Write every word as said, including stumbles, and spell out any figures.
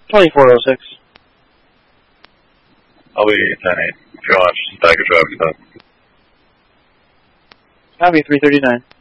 twenty-four oh six. I'll be ten eight. If you want, just back your traffic stuff. Copy, three thirty-nine.